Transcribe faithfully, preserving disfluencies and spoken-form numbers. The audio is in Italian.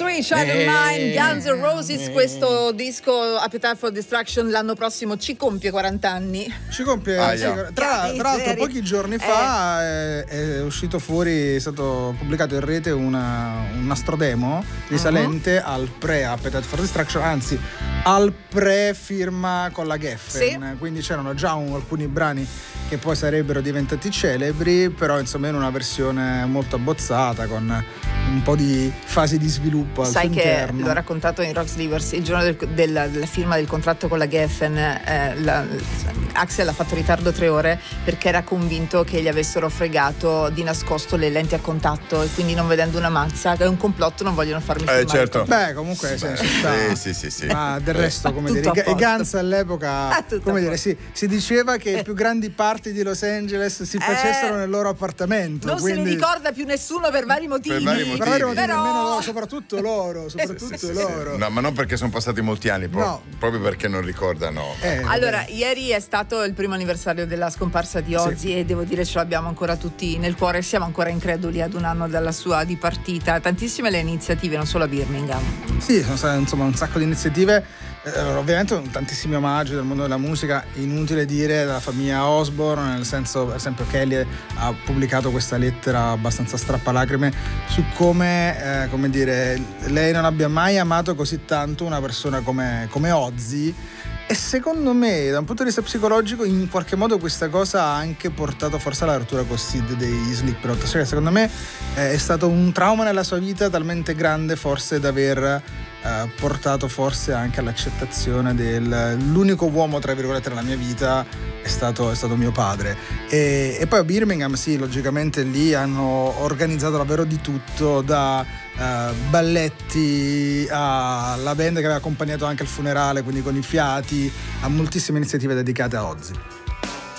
lui, Child of Mine, Guns N' Roses. Questo disco Appetite for Destruction l'anno prossimo ci compie quaranta anni. Ci compie, Ah, sì, yeah. tra, tra l'altro pochi giorni fa è, è uscito fuori, è stato pubblicato in rete una, un nastro demo risalente uh-huh. al pre-Appetite for Destruction, anzi al pre-firma con la Geffen, sì. Quindi c'erano già un, alcuni brani che poi sarebbero diventati celebri, però insomma in una versione molto abbozzata con un po' di fasi di sviluppo al Sai suo che interno. l'ho raccontato in Rock Slivers il giorno del, della, della firma del contratto con la Geffen, eh, la, Axel ha fatto ritardo tre ore perché era convinto che gli avessero fregato di nascosto le lenti a contatto e quindi non vedendo una mazza, che è un complotto, non vogliono farmi eh, firmare. Certo. Beh, comunque sì, sì, sì, sì, sì, sì. Ma del resto, come Tutto dire, a i posto. Guns all'epoca, come dire, sì, si diceva che i più grandi party di Los Angeles si facessero Eh, nel loro appartamento. Non quindi... se ne ricorda più nessuno per vari motivi. Per vari motivi. Per vari motivi, Però... nemmeno loro, soprattutto loro, soprattutto Sì, sì, loro. sì. No, ma non perché sono passati molti anni, pro- No. proprio perché non ricordano. Eh, Allora, ieri è stato il primo anniversario della scomparsa di Ozzy, Sì. e devo dire ce l'abbiamo ancora tutti nel cuore, siamo ancora increduli ad un anno dalla sua dipartita. Tantissime le iniziative, non solo a Birmingham. Sì, sono state insomma un sacco di iniziative. Eh, ovviamente tantissimi omaggi del mondo della musica, inutile dire dalla famiglia Osborne, nel senso, per esempio Kelly ha pubblicato questa lettera abbastanza strappalacrime su come, eh, come dire, lei non abbia mai amato così tanto una persona come, come Ozzy. E secondo me, da un punto di vista psicologico, in qualche modo questa cosa ha anche portato forse alla rottura con Sid dei Slipknot. Cioè, secondo me eh, è stato un trauma nella sua vita talmente grande forse da aver eh, portato forse anche all'accettazione del l'unico uomo, tra virgolette, nella mia vita è stato, è stato mio padre. E, e poi a Birmingham, sì, logicamente lì hanno organizzato davvero di tutto, da Uh, balletti alla band che aveva accompagnato anche il funerale, quindi con i fiati, a moltissime iniziative dedicate a Ozzy.